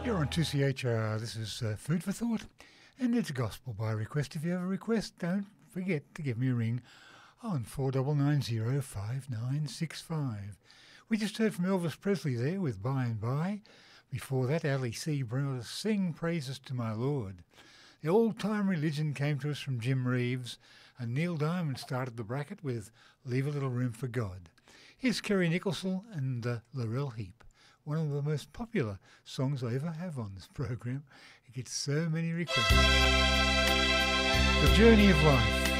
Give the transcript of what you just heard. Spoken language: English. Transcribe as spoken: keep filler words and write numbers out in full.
You're on two C H R. This is uh, Food for Thought, and it's gospel by request. If you have a request, don't forget to give me a ring on four nine nine zero five nine six five. We just heard from Elvis Presley there with By and By. Before that, Ali C. Brown, Sing Praises to My Lord. The Old-Time Religion came to us from Jim Reeves, and Neil Diamond started the bracket with Leave a Little Room for God. Here's Kerry Nicholson and uh, Laurel Heap, one of the most popular songs I ever have on this program. It gets so many requests. The Journey of Life.